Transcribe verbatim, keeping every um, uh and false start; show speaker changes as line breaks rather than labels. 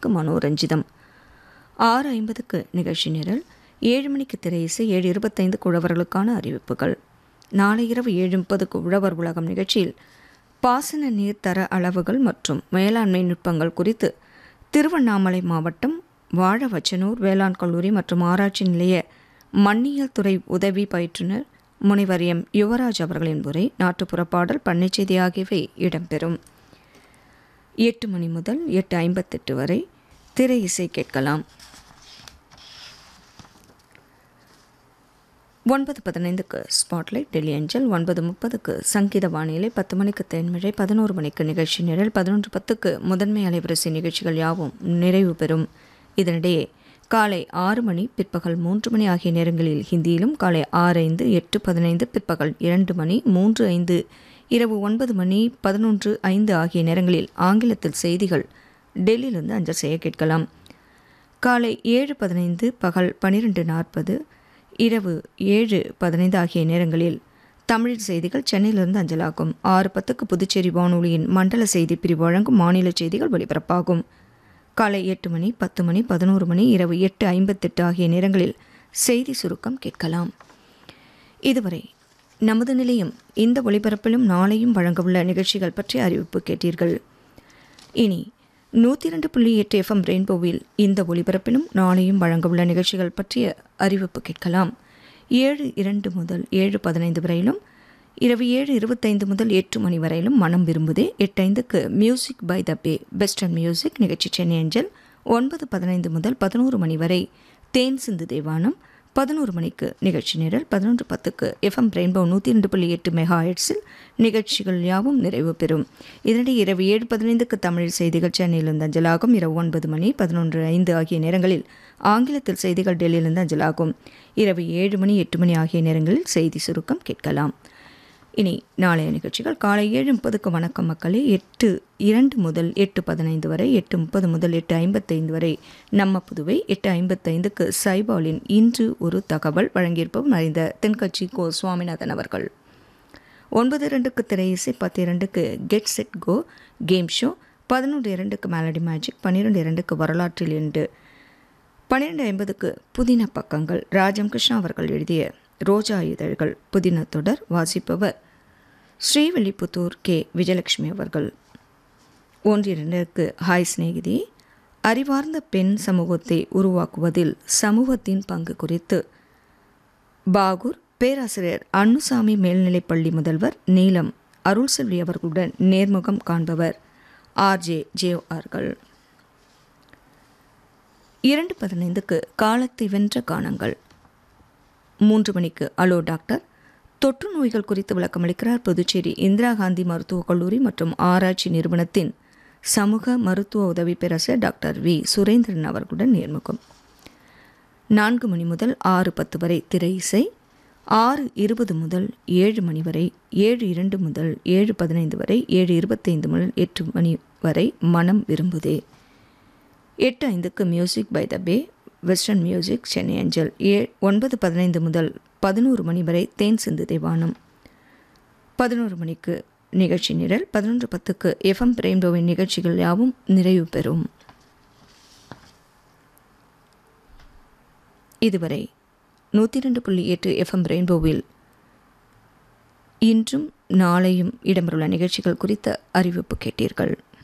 ஐம்பதுக்கு மனோரஞ்சிதம், ஆறு ஐம்பதுக்கு நிகழ்ச்சி நிரல், ஏழு மணிக்கு திரையிசை, ஏழு இருபத்தைந்துக்கு உழவர்களுக்கான அறிவிப்புகள். நாளை இரவு ஏழு முப்பதுக்கு உழவர் உலகம் நிகழ்ச்சியில் பாசன நீர் தர அளவுகள் மற்றும் மேலாண்மை நுட்பங்கள் குறித்து திருவண்ணாமலை மாவட்டம் வாழவச்சனூர் வேளாண் கல்லூரி மற்றும் ஆராய்ச்சி நிலைய மண்ணியல் துறை உதவி பயிற்றுனர் முனைவர் எம் யுவராஜ் அவர்களின் உரை, நாட்டுப்புற பாடல், பண்ணைச்செய்தி ஆகியவை இடம்பெறும். எட்டு மணி முதல் எட்டு ஐம்பத்தெட்டு வரை திரை இசை கேட்கலாம். ஒன்பது பதினைந்துக்கு ஸ்பாட்லைட் டெல்லி அஞ்சல், ஒன்பது முப்பதுக்கு சங்கீத வானிலை, பத்து மணிக்கு தென்மழை, பதினோரு மணிக்கு நிகழ்ச்சி நிரல், பதினொன்று பத்துக்கு முதன்மை அலைவரிசை நிகழ்ச்சிகள் யாவும் நிறைவு பெறும். இதனிடையே காலை ஆறு மணி, பிற்பகல் மூன்று மணி ஆகிய நேரங்களில் ஹிந்தியிலும், காலை ஆறு ஐந்து, எட்டு பதினைந்து, பிற்பகல் இரண்டு மணி, மூன்று ஐந்து, இரவு ஒன்பது மணி, பதினொன்று ஐந்து ஆகிய நேரங்களில் ஆங்கிலத்தில் செய்திகள் டெல்லியிலிருந்து அஞ்சல் செய்ய கேட்கலாம். காலை ஏழு பதினைந்து, பகல் பன்னிரெண்டு நாற்பது, இரவு ஏழு பதினைந்து ஆகிய நேரங்களில் தமிழ் செய்திகள் சென்னையிலிருந்து அஞ்சலாகும். ஆறு பத்துக்கு புதுச்சேரி வானொலியின் மண்டல செய்தி பிரிவு வழங்கும் மாநில செய்திகள் ஒலிபரப்பாகும். காலை எட்டு மணி, பத்து மணி, பதினோரு மணி, இரவு எட்டு ஐம்பத்தெட்டு ஆகிய நேரங்களில் செய்தி சுருக்கம் கேட்கலாம். இதுவரை நமது நிலையம் இந்த ஒலிபரப்பிலும் நாளையும் வழங்கவுள்ள நிகழ்ச்சிகள் பற்றிய அறிவிப்பு கேட்டீர்கள். இனி நூற்றி இரண்டு புள்ளி எட்டு எஃப்எம் ரெயின்போவில் இந்த ஒலிபரப்பிலும் நாளையும் வழங்கவுள்ள நிகழ்ச்சிகள் பற்றிய அறிவிப்பு கேட்கலாம். ஏழு இரண்டு முதல் ஏழு பதினைந்து வரையிலும், இரவு ஏழு இருபத்தைந்து முதல் எட்டு மணி வரையிலும் மனம் விரும்புதே, எட்டு ஐந்துக்கு music by the pay western music நிகழ்ச்சி சென்னை அஞ்சல், ஒன்பது பதினைந்து முதல் பதினோரு மணி வரை தேன் சிந்து தேவானம், பதினோரு மணிக்கு நிகழ்ச்சி நிரல், பதினொன்று பத்துக்கு எஃப்எம் ரெயின்போ நூற்றி இரண்டு புள்ளி எட்டு மெகா ஹெர்ட்ஸில் நிகழ்ச்சிகள் யாவும் நிறைவு பெறும். இதனிடையே இரவு ஏழு பதினைந்துக்கு தமிழ் செய்திகள் சென்னையிலிருந்து அஞ்சலாகும். இரவு ஒன்பது மணி, பதினொன்று ஐந்து ஆகிய நேரங்களில் ஆங்கிலத்தில் செய்திகள் டெல்லியிலிருந்து அஞ்சலாகும். இரவு ஏழு மணி, எட்டு மணி ஆகிய நேரங்களில் செய்தி சுருக்கம் கேட்கலாம். இனி நாளைய நிகழ்ச்சிகள். காலை ஏழு முப்பதுக்கு வணக்கம் மக்களே, எட்டு இரண்டு முதல் எட்டு பதினைந்து வரை, எட்டு முப்பது முதல் எட்டு ஐம்பத்தைந்து வரை நம்ம புதுவை, எட்டு ஐம்பத்தைந்துக்கு சைபாலின் இன்று ஒரு தகவல், வழங்கியிருப்போம் நிறைந்த தென்கட்சி கோ சுவாமிநாதன் அவர்கள். ஒன்பது இரண்டுக்கு திரை இசை, பத்து இரண்டுக்கு get set go game show, பதினொன்று இரண்டுக்கு மேலடி மேஜிக், பன்னிரெண்டு இரண்டுக்கு வரலாற்றில் என்று, பன்னிரெண்டு ஐம்பதுக்கு புதின பக்கங்கள், ராஜம் கிருஷ்ணா அவர்கள் எழுதிய ரோஜா இதழ்கள் புதின தொடர், வாசிப்பவர் ஸ்ரீவில்லிபுத்தூர் கே விஜயலட்சுமி அவர்கள். ஒன்று இரண்டுக்கு ஹாய் சிநேகிதி, அறிவார்ந்த பெண் சமூகத்தை உருவாக்குவதில் சமூகத்தின் பங்கு குறித்து பாகூர் பேராசிரியர் அன்னுசாமி மேல்நிலைப்பள்ளி முதல்வர் நீலம் அருள்செல்வி அவர்களுடன் நேர்முகம் காண்பவர் ஆர்ஜே ஜேஆர்கள். இரண்டு பதினைந்துக்கு காலத்தை வென்ற கானங்கள், மூன்று மணிக்கு அலோ டாக்டர், தொற்று நோய்கள் குறித்து விளக்கமளிக்கிறார் புதுச்சேரி இந்திரா காந்தி மருத்துவக் கல்லூரி மற்றும் ஆராய்ச்சி நிறுவனத்தின் சமூக மருத்துவ உதவி பேராசிரியர் டாக்டர் வி சுரேந்திரன் அவர்களுடன் நேர்முகம். நான்கு மணி முதல் ஆறு பத்து வரை திரை இசை, ஆறு இருபது முதல் ஏழு மணி வரை, ஏழு இரண்டு முதல் ஏழு பதினைந்து வரை, ஏழு இருபத்தைந்து முதல் எட்டு மணி வரை மனம் விரும்புதே, எட்டு ஐந்துக்கு music by the pay western music Chennai அஞ்சல், ஏ ஒன்பது பதினைந்து முதல் பதினோரு மணி வரை தேன் சிந்து தேவானம், பதினோரு மணிக்கு நிகழ்ச்சி நிரல், பதினொன்று பத்துக்கு எஃப்எம் ரெயின்போவின் நிகழ்ச்சிகள் யாவும் நிறைவு பெறும். இதுவரை நூற்றி இரண்டு புள்ளி எட்டு எஃப்எம் ரெயின்போவில் இன்றும் நாளையும் இடம்பெறுள்ள நிகழ்ச்சிகள் குறித்த அறிவிப்பு கேட்டீர்கள்.